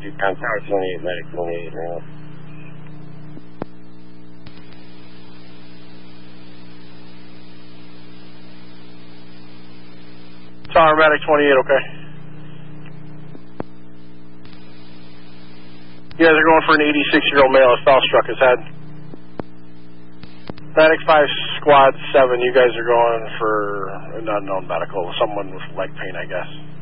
Tower 28, medic 28 now. Tower medic 28, okay. You guys are going for an 86-year-old male that foul struck his head. Medic 5 squad 7, you guys are going for an unknown medical, someone with leg pain, I guess.